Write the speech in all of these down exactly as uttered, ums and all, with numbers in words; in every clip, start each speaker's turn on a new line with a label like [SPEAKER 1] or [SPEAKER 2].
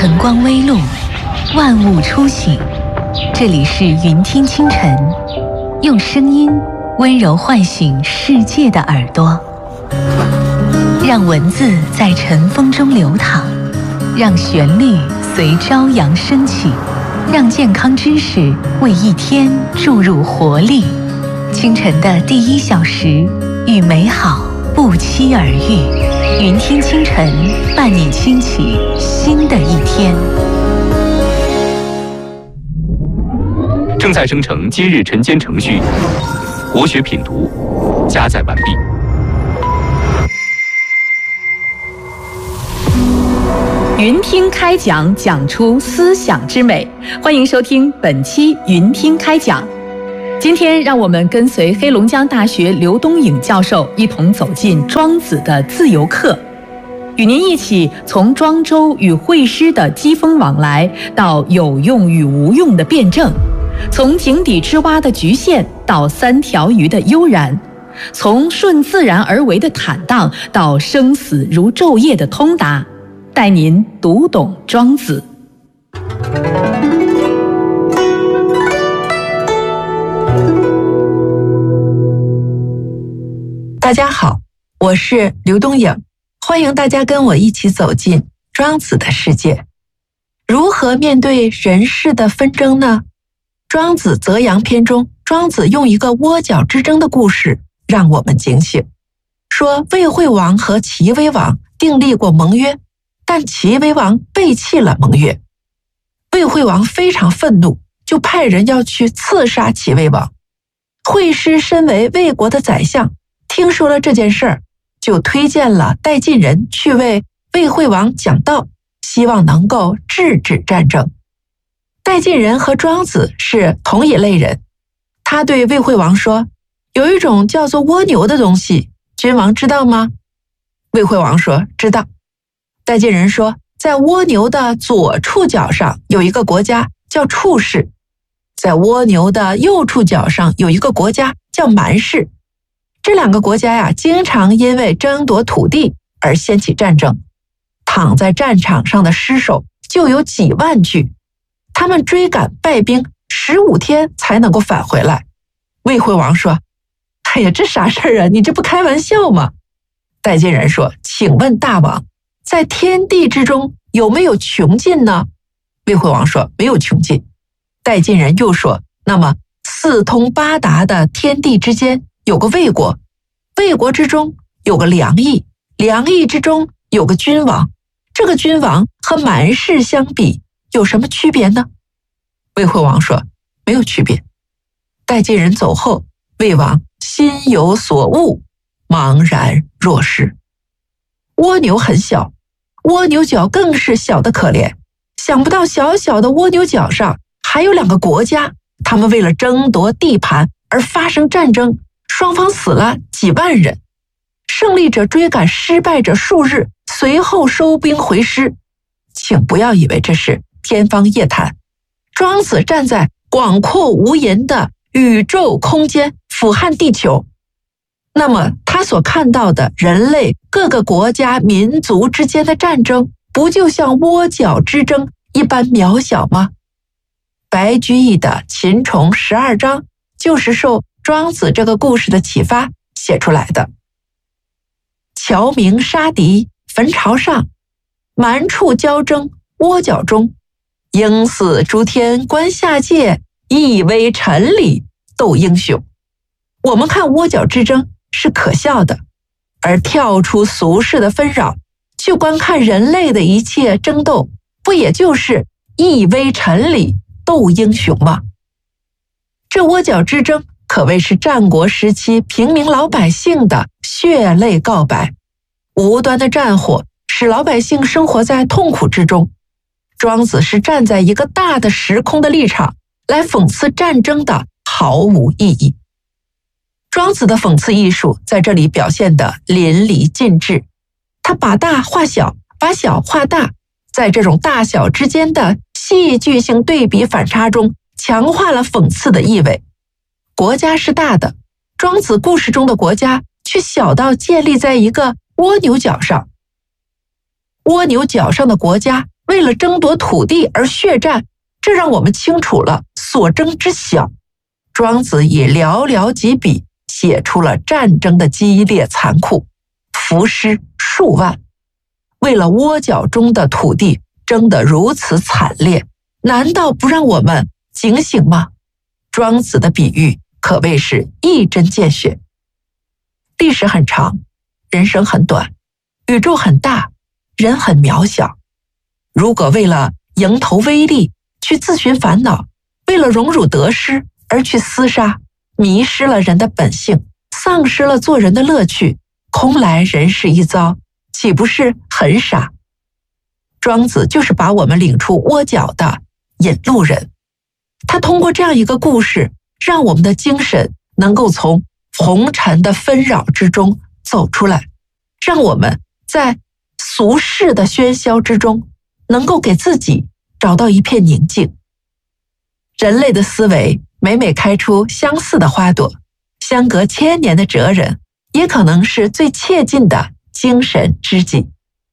[SPEAKER 1] 晨光微露，万物初醒。这里是云听清晨，用声音温柔唤醒世界的耳朵，让文字在晨风中流淌，让旋律随朝阳升起，让健康知识为一天注入活力。清晨的第一小时，与美好不期而遇。云听清晨，伴你轻启新的一天。
[SPEAKER 2] 正在生成今日晨间程序，国学品读加载完毕。
[SPEAKER 3] 云听开讲，讲出思想之美。欢迎收听本期云听开讲。今天让我们跟随黑龙江大学刘东颖教授一同走进庄子的自由课，与您一起从庄周与惠施的机锋往来到有用与无用的辩证，从井底之蛙的局限到三条鱼的悠然，从顺自然而为的坦荡到生死如昼夜的通达，带您读懂庄子。
[SPEAKER 4] 大家好，我是刘东颖，欢迎大家跟我一起走进庄子的世界。如何面对人世的纷争呢？庄子泽阳篇中，庄子用一个窝角之争的故事让我们警醒，说魏惠王和齐威王订立过盟约，但齐威王背弃了盟约。魏惠王非常愤怒，就派人要去刺杀齐威王。惠施身为魏国的宰相，听说了这件事儿，就推荐了带进人去为魏惠王讲道，希望能够制止战争。带进人和庄子是同一类人，他对魏惠王说，有一种叫做蜗牛的东西，君王知道吗？魏惠王说，知道。带进人说，在蜗牛的左触角上有一个国家叫处氏，在蜗牛的右触角上有一个国家叫蛮氏。这两个国家呀，经常因为争夺土地而掀起战争，躺在战场上的尸首就有几万具，他们追赶败兵十五天才能够返回来。魏惠王说，哎呀，这啥事儿啊，你这不开玩笑吗？带进人说，请问大王，在天地之中有没有穷尽呢？魏惠王说，没有穷尽。带进人又说，那么四通八达的天地之间有个魏国，魏国之中有个梁邑，梁邑之中有个君王，这个君王和蛮氏相比有什么区别呢？魏惠王说，没有区别。带进人走后，魏王心有所悟，茫然若失。蜗牛很小，蜗牛角更是小得可怜，想不到小小的蜗牛角上还有两个国家，他们为了争夺地盘而发生战争，双方死了几万人，胜利者追赶失败者数日，随后收兵回师。请不要以为这是天方夜谭，庄子站在广阔无垠的宇宙空间俯瞰地球，那么他所看到的人类各个国家民族之间的战争，不就像窝角之争一般渺小吗？白居易的《秦琼十二章》就是受庄子这个故事的启发写出来的。桥鸣杀敌焚朝上，蛮处交争窝角中，鹰死诸天观下界，一微臣里斗英雄。我们看窝角之争是可笑的，而跳出俗世的纷扰，去观看人类的一切争斗，不也就是一微臣里斗英雄吗？这窝角之争可谓是战国时期平民老百姓的血泪告白，无端的战火使老百姓生活在痛苦之中。庄子是站在一个大的时空的立场来讽刺战争的毫无意义。庄子的讽刺艺术在这里表现得淋漓尽致，他把大画小，把小画大，在这种大小之间的戏剧性对比反差中，强化了讽刺的意味。国家是大的，庄子故事中的国家却小到建立在一个蜗牛角上。蜗牛角上的国家为了争夺土地而血战，这让我们清楚了所争之小。庄子以寥寥几笔写出了战争的激烈残酷，浮尸数万。为了窝角中的土地争得如此惨烈，难道不让我们警醒吗？庄子的比喻可谓是一针见血。历史很长，人生很短，宇宙很大，人很渺小。如果为了蝇头微利去自寻烦恼，为了荣辱得失而去厮杀，迷失了人的本性，丧失了做人的乐趣，空来人世一遭，岂不是很傻？庄子就是把我们领出窝角的引路人。他通过这样一个故事，让我们的精神能够从红尘的纷扰之中走出来，让我们在俗世的喧嚣之中能够给自己找到一片宁静。人类的思维每每开出相似的花朵，相隔千年的哲人也可能是最切近的精神知己。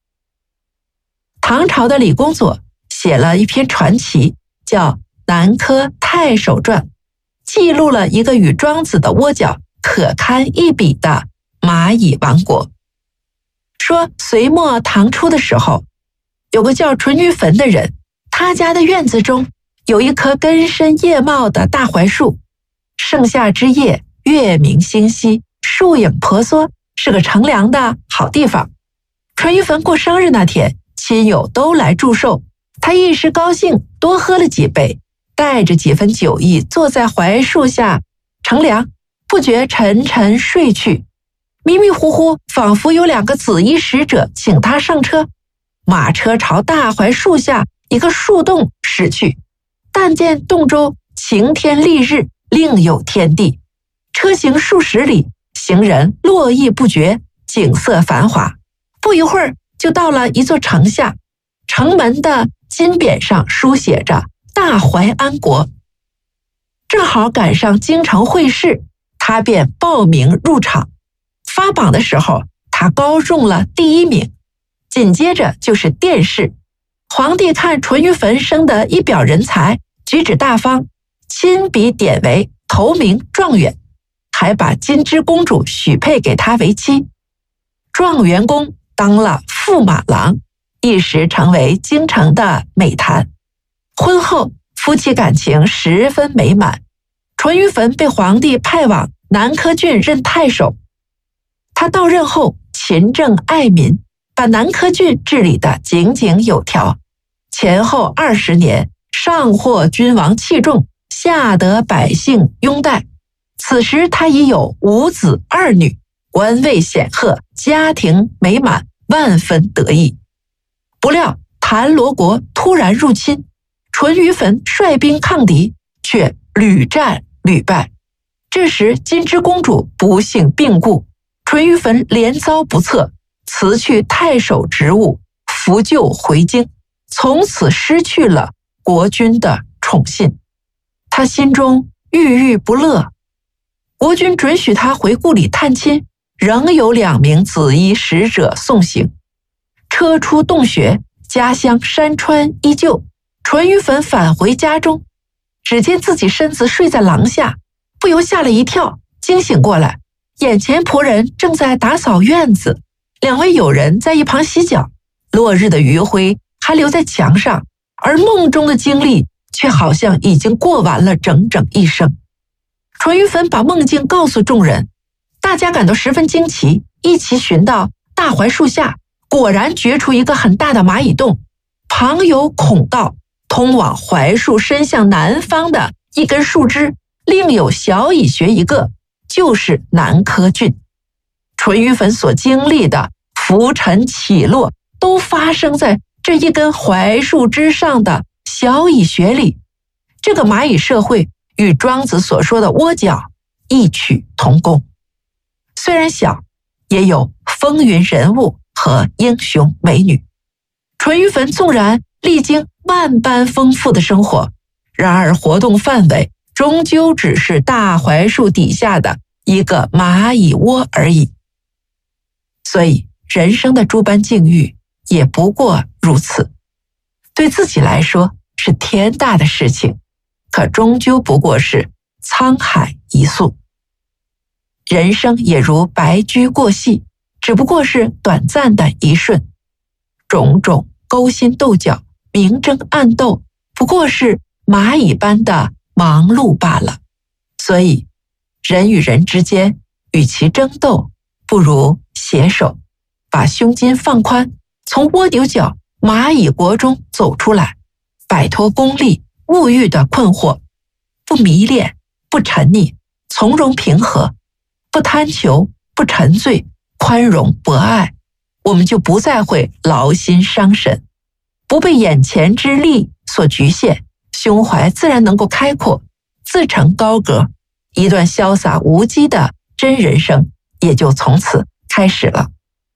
[SPEAKER 4] 唐朝的李公佐写了一篇传奇，叫《南柯太守传》，记录了一个与庄子的窝角可堪一比的蚂蚁王国。说隋末唐初的时候，有个叫淳于棼的人，他家的院子中有一棵根深叶茂的大槐树，盛夏之夜，月明星稀，树影婆娑，是个乘凉的好地方。淳于棼过生日那天，亲友都来祝寿，他一时高兴，多喝了几杯，带着几分酒意，坐在槐树下乘凉，不觉沉沉睡去。迷迷糊糊，仿佛有两个紫衣使者请他上车，马车朝大槐树下一个树洞驶去。但见洞中晴天丽日，另有天地，车行数十里，行人络绎不绝，景色繁华。不一会儿就到了一座城下，城门的金匾上书写着大槐安国。正好赶上京城会试，他便报名入场。发榜的时候，他高中了第一名。紧接着就是殿试，皇帝看淳于棼生得一表人才，举止大方，亲笔点为头名状元，还把金枝公主许配给他为妻。状元公当了驸马郎，一时成为京城的美谈。婚后夫妻感情十分美满，淳于棼被皇帝派往南柯郡任太守。他到任后勤政爱民，把南柯郡治理得井井有条，前后二十年，上获君王器重，下得百姓拥戴。此时他已有五子二女，官位显赫，家庭美满，万分得意。不料谭罗国突然入侵，淳于棼率兵抗敌，却屡战屡败。这时金枝公主不幸病故，淳于棼连遭不测，辞去太守职务，扶柩回京，从此失去了国君的宠信。他心中郁郁不乐。国君准许他回故里探亲，仍有两名紫衣使者送行。车出洞穴，家乡山川依旧。淳于棼返回家中，只见自己身子睡在廊下，不由吓了一跳，惊醒过来，眼前仆人正在打扫院子，两位友人在一旁洗脚，落日的余晖还留在墙上，而梦中的经历却好像已经过完了整整一生。淳于棼把梦境告诉众人，大家感到十分惊奇，一齐寻到大槐树下，果然掘出一个很大的蚂蚁洞，旁有孔道，通往槐树伸向南方的一根树枝，另有小蚁穴一个，就是南柯郡。淳于棼所经历的浮沉起落，都发生在这一根槐树枝上的小蚁穴里。这个蚂蚁社会与庄子所说的窝角异曲同工，虽然小，也有风云人物和英雄美女。淳于棼纵然历经万般丰富的生活，然而活动范围终究只是大槐树底下的一个蚂蚁窝而已。所以人生的诸般境遇也不过如此。 对自己来说是天大的事情，可终究不过是沧海一粟。人生也如白驹过隙，只不过是短暂的一瞬，种种勾心斗角、明争暗斗，不过是蚂蚁般的忙碌罢了。所以，人与人之间，与其争斗，不如携手，把胸襟放宽，从蜗牛角蚂蚁国中走出来，摆脱功利、物欲的困惑，不迷恋，不沉溺，从容平和，不贪求，不沉醉，宽容博爱，我们就不再会劳心伤神，不被眼前之利所局限，胸怀自然能够开阔，自成高阁，一段潇洒无羁的真人生也就从此开始了。